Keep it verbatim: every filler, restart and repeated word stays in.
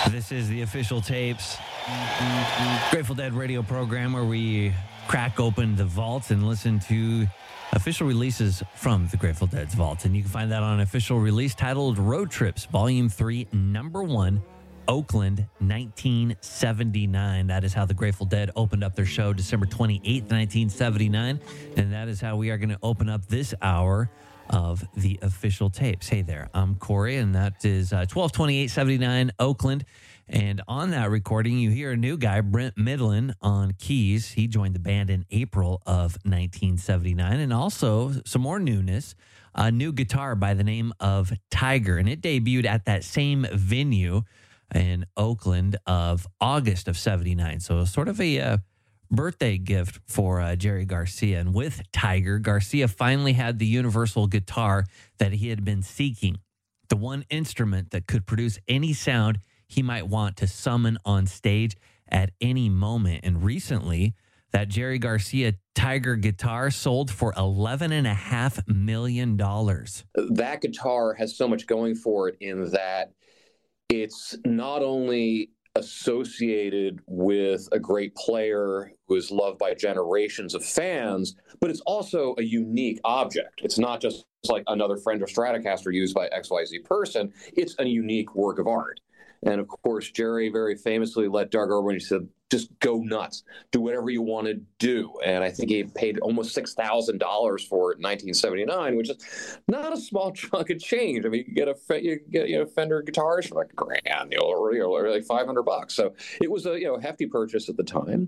This is the Official Tapes Grateful Dead radio program where we crack open the vaults and listen to official releases from the Grateful Dead's vault. And you can find that on an official release titled Road Trips, Volume three, Number one, Oakland, nineteen seventy-nine. That is how the Grateful Dead opened up their show December twenty-eighth, nineteen seventy-nine. And that is how we are going to open up this hour of the Official Tapes. Hey there, I'm Corey, and that is uh, twelve twenty-eight seventy-nine Oakland. And on that recording, you hear a new guy, Brent Midland, on keys. He joined the band in April of nineteen seventy-nine. And also some more newness, a new guitar by the name of Tiger. And it debuted at that same venue in Oakland of August of seventy-nine. So sort of a uh, birthday gift for uh, Jerry Garcia. And with Tiger, Garcia finally had the universal guitar that he had been seeking, the one instrument that could produce any sound he might want to summon on stage at any moment. And recently, that Jerry Garcia Tiger guitar sold for eleven and a half million dollars. That guitar has so much going for it in that it's not only associated with a great player who is loved by generations of fans, but it's also a unique object. It's not just like another Fender Stratocaster used by X Y Z person. It's a unique work of art. And of course, Jerry very famously let Doug Irwin, he said, just go nuts, do whatever you want to do. And I think he paid almost six thousand dollars for it in nineteen seventy-nine, which is not a small chunk of change. I mean, you get a you get you know Fender guitars for like a grand, you know, or, or like five hundred bucks. So it was a you know hefty purchase at the time.